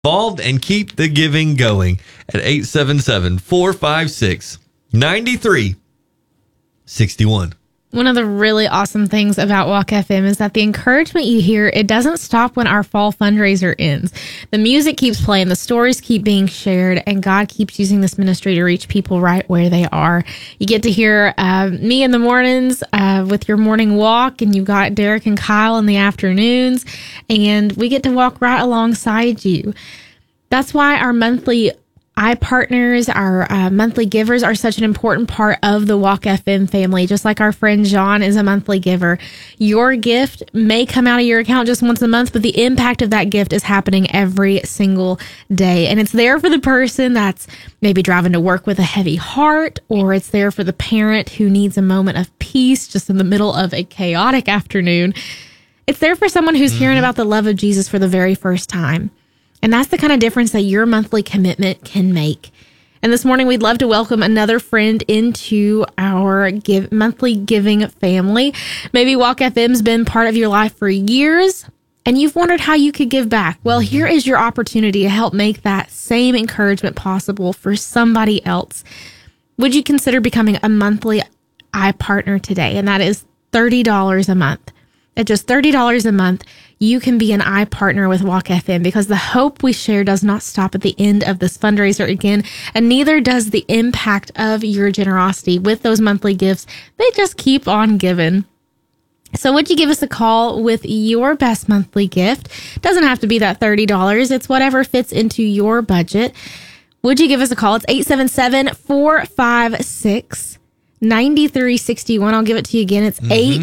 Involved and keep the giving going at 877-456-9361. One of the really awesome things about Walk FM is that the encouragement you hear, it doesn't stop when our fall fundraiser ends. The music keeps playing, the stories keep being shared, and God keeps using this ministry to reach people right where they are. You get to hear me in the mornings with your morning walk, and you've got Derek and Kyle in the afternoons, and we get to walk right alongside you. That's why our monthly iPartners, our monthly givers, are such an important part of the Walk FM family. Just like our friend John is a monthly giver. Your gift may come out of your account just once a month, but the impact of that gift is happening every single day. And it's there for the person that's maybe driving to work with a heavy heart, or it's there for the parent who needs a moment of peace just in the middle of a chaotic afternoon. It's there for someone who's hearing about the love of Jesus for the very first time. And that's the kind of difference that your monthly commitment can make. And this morning, we'd love to welcome another friend into our monthly giving family. Maybe Walk FM's been part of your life for years, and you've wondered how you could give back. Well, here is your opportunity to help make that same encouragement possible for somebody else. Would you consider becoming a monthly iPartner today? And that is $30 a month. At just $30 a month, you can be an iPartner with Walk FM, because the hope we share does not stop at the end of this fundraiser again, and neither does the impact of your generosity with those monthly gifts. They just keep on giving. So would you give us a call with your best monthly gift? Doesn't have to be that $30. It's whatever fits into your budget. Would you give us a call? It's 877-456-9361. I'll give it to you again. It's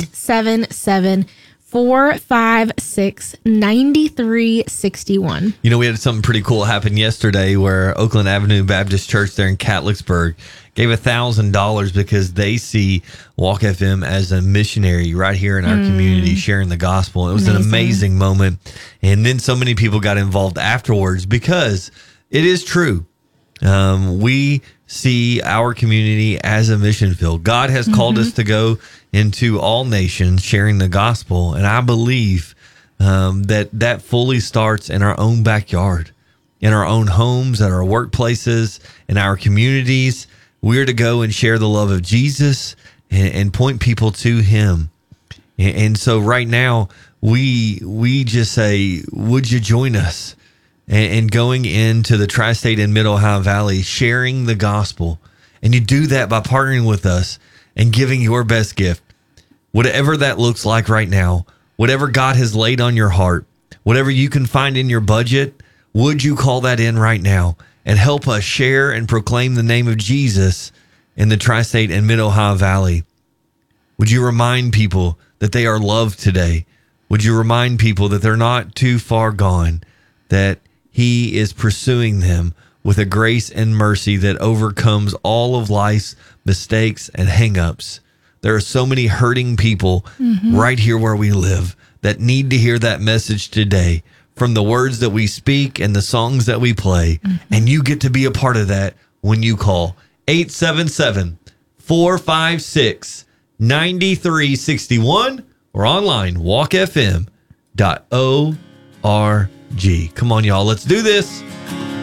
877-456-9361. You know, we had something pretty cool happen yesterday where Oakland Avenue Baptist Church there in Catlettsburg gave $1,000 because they see Walk FM as a missionary right here in our community, sharing the gospel. It was an amazing moment. And then so many people got involved afterwards, because it is true. We see our community as a mission field. God has called us to go into all nations sharing the gospel. And I believe that fully starts in our own backyard, in our own homes, at our workplaces, in our communities. We're to go and share the love of Jesus and point people to him. And so right now, we just say, would you join us? And going into the Tri-State and Mid-Ohio Valley, sharing the gospel. And you do that by partnering with us and giving your best gift. Whatever that looks like right now, whatever God has laid on your heart, whatever you can find in your budget, would you call that in right now and help us share and proclaim the name of Jesus in the Tri-State and Mid-Ohio Valley? Would you remind people that they are loved today? Would you remind people that they're not too far gone, that he is pursuing them with a grace and mercy that overcomes all of life's mistakes and hang-ups? There are so many hurting people right here where we live that need to hear that message today from the words that we speak and the songs that we play. And you get to be a part of that when you call 877-456-9361 or online, walkfm.org. Come on, y'all. Let's do this.